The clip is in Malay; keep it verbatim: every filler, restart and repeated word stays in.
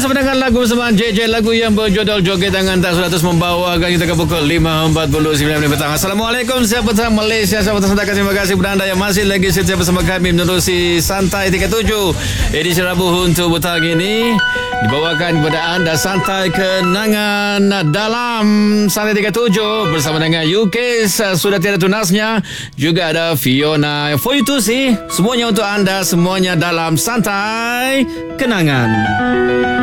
bersama dengan lagu bersama J J, lagu yang berjudul Joget Tangan Tak sudah terus membawakan kita ke pukul lima empat puluh sembilan petang. Assalamualaikum sahabat Malaysia, sahabat Santai. Terima kasih kepada anda yang masih lagi setia bersama kami menerusi Santai tiga puluh tujuh edisi Rabu untuk petang ini. Dibawakan kepada anda Santai Kenangan dalam Santai tiga puluh tujuh bersama dengan U K sudah tiada tunasnya. Juga ada Fiona For You To See. Semuanya untuk anda, semuanya dalam Santai Kenangan.